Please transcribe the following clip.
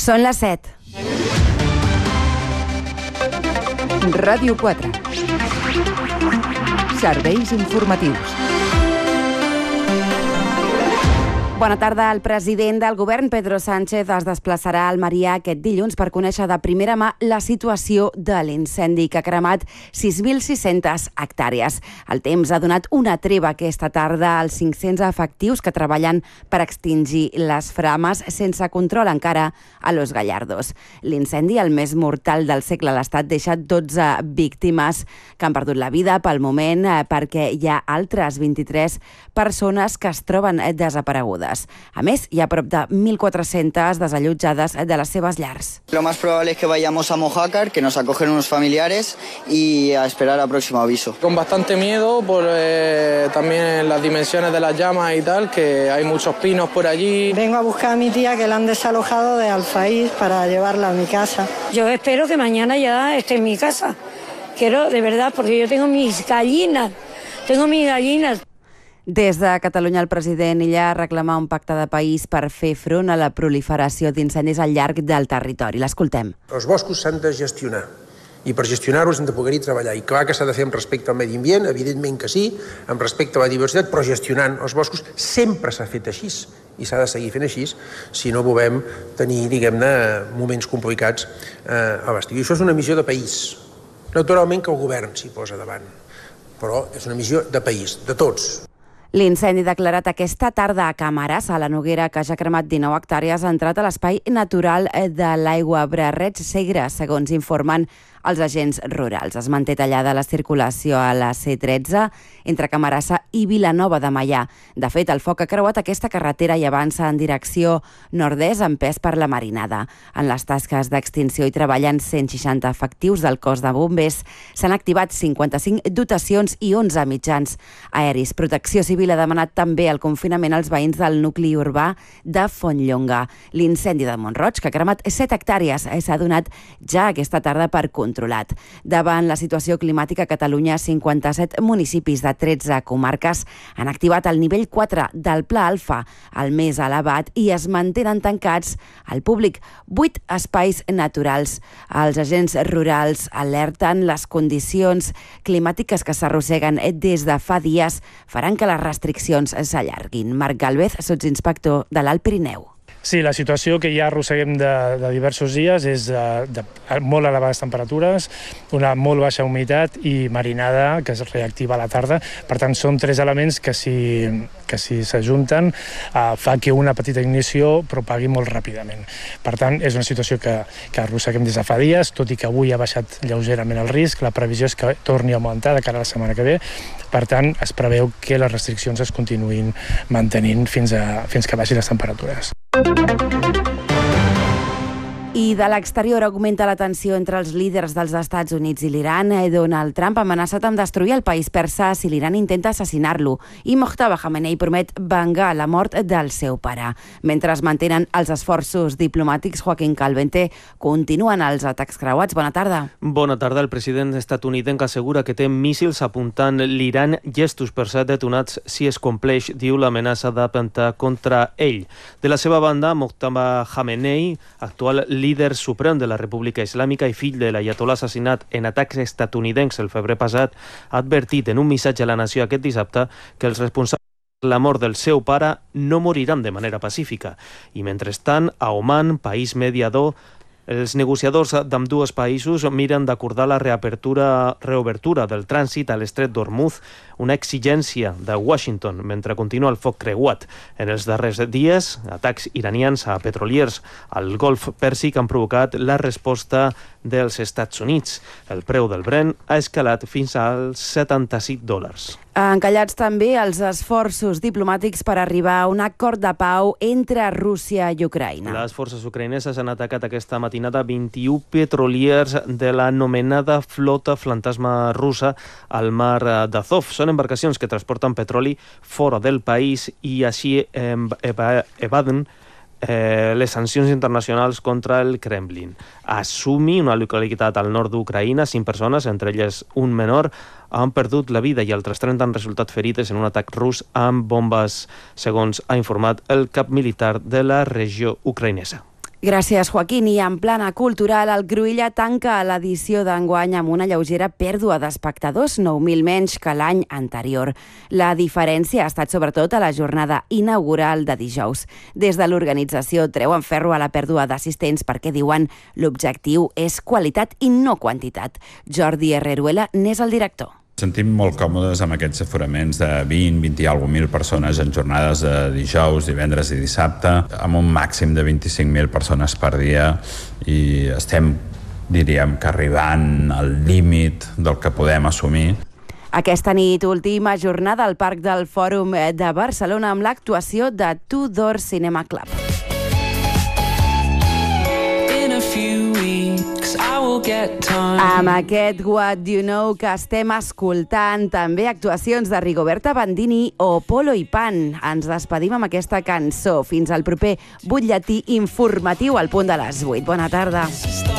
Són les 7. Ràdio 4. Serveis informatius. Bona tarda. El president del govern, Pedro Sánchez, es desplaçarà a Almeria aquest dilluns per conèixer de primera mà la situació de l'incendi que ha cremat 6.600 hectàrees. El temps ha donat una treva aquesta tarda als 500 efectius que treballen per extingir les flames sense control encara a Los Gallardos. L'incendi, el més mortal del segle a l'Estat, deixa 12 víctimes que han perdut la vida pel moment perquè hi ha altres 23 persones que es troben desaparegudes. A més, hi ha prop de 1.400 desallotjades de les seves llars. Lo más probable es que vayamos a Mojácar, que nos acogen unos familiares y a esperar a próximo aviso. Con bastante miedo por también las dimensiones de las llamas y tal, que hay muchos pinos por allí. Vengo a buscar a mi tía que la han desalojado de Alfaís para llevarla a mi casa. Yo espero que mañana ya esté en mi casa. Quiero, de verdad, porque yo tengo mis gallinas. Des de Catalunya, el president Illa reclama un pacte de país per fer front a la proliferació d'incendis al llarg del territori. L'escoltem. Els boscos s'han de gestionar i per gestionar-los hem de poder-hi treballar. I clar que s'ha de fer amb respecte al medi ambient, evidentment que sí, amb respecte a la diversitat, però gestionant els boscos sempre s'ha fet així i s'ha de seguir fent així si no volem tenir, diguem-ne, moments complicats a l'estiu. I això és una missió de país. Naturalment que el govern s'hi posa davant, però és una missió de país, de tots. L'incendi declarat aquesta tarda a Càmeres, a la Noguera, que ja ha cremat 19 hectàrees, ha entrat a l'espai natural de l'Aigua Brarreig Segre, segons informen els agents rurals. Es manté tallada la circulació a la C13 entre Camarasa i Vilanova de Meià. De fet, el foc ha creuat aquesta carretera i avança en direcció nord-est, empès per la marinada. En les tasques d'extinció hi treballen 160 efectius del cos de bombers. S'han activat 55 dotacions i 11 mitjans aeris. Protecció Civil ha demanat també el confinament als veïns del nucli urbà de Fontlonga. L'incendi de Mont-roig, que ha cremat 7 hectàrees, s'ha donat ja aquesta tarda per controlat. Davant la situació climàtica a Catalunya, 57 municipis de 13 comarques han activat el nivell 4 del Pla Alfa, el més elevat, i es mantenen tancats al públic 8 espais naturals. Els agents rurals alerten les condicions climàtiques que s'arrosseguen des de fa dies faran que les restriccions s'allarguin. Marc Gálvez, sotsinspector de l'Alt Pirineu. Sí, la situació que ja arrosseguem de diversos dies és de molt elevades temperatures, una molt baixa humitat i marinada que es reactiva a la tarda. Per tant, són 3 elements que si s'ajunten fa que una petita ignició propagui molt ràpidament. Per tant, és una situació que arrosseguem des de fa dies, tot i que avui ha baixat lleugerament el risc. La previsió és que torni a augmentar de cara a la setmana que ve. Per tant, es preveu que les restriccions es continuïn mantenint fins que baixin les temperatures. I de l'exterior augmenta la tensió entre els líders dels Estats Units i l'Iran. Donald Trump ha amenaçat amb destruir el país persa si l'Iran intenta assassinar-lo. I Mojtaba Khamenei promet vengar la mort del seu pare. Mentre es mantenen els esforços diplomàtics, Joaquín Calvente, continuen els atacs creuats. Bona tarda. Bona tarda. El president estatunidenc assegura que té míssils apuntant l'Iran, gestos per ser detonats si es compleix, diu, l'amenaça d'atemptar contra ell. De la seva banda, Mojtaba Khamenei, actual líder suprem de la República Islàmica i fill de l'aiatol·là assassinat en atacs estatunidencs el febrer passat, ha advertit en un missatge a la nació aquest dissabte que els responsables de la mort del seu pare no moriran de manera pacífica. I mentrestant, a Oman, país mediador, els negociadors d'ambdues països miren d'acordar la reobertura del trànsit a l'estret d'Hormuz, una exigència de Washington mentre continua el foc creuat. En els darrers dies, atacs iranians a petroliers al Golf Pèrsic han provocat la resposta dels Estats Units. El preu del Brent ha escalat fins als $75. Encallats també els esforços diplomàtics per arribar a un acord de pau entre Rússia i Ucraïna. Les forces ucraïneses han atacat aquesta matinada 21 petroliers de l'anomenada flota fantasma russa al mar d'Azov. Són embarcacions que transporten petroli fora del país i així evaden les sancions internacionals contra el Kremlin. A Sumi, una localitat al nord d'Ucraïna, 5 persones, entre elles un menor, han perdut la vida i altres 30 han resultat ferides en un atac rus amb bombes, segons ha informat el cap militar de la regió ucraïnesa. Gràcies, Joaquín. I en plana cultural, el Cruïlla tanca l'edició d'enguany amb una lleugera pèrdua d'espectadors, 9.000 menys que l'any anterior. La diferència ha estat sobretot a la jornada inaugural de dijous. Des de l'organització treuen ferro a la pèrdua d'assistents perquè diuen l'objectiu és qualitat i no quantitat. Jordi Herreruela n'és el director. Sentim molt còmodes amb aquests aforaments de 20 i alguna mil persones en jornades de dijous, divendres i dissabte, amb un màxim de 25.000 persones per dia, i estem, diríem, que arribant al límit del que podem assumir. Aquesta nit, última jornada al Parc del Fòrum de Barcelona amb l'actuació de Two Door Cinema Club. Amb aquest What You Know que estem escoltant, també actuacions de Rigoberta Bandini o Polo i Pan. Ens despedim amb aquesta cançó. Fins al proper butlletí informatiu al punt de les 8. Bona tarda.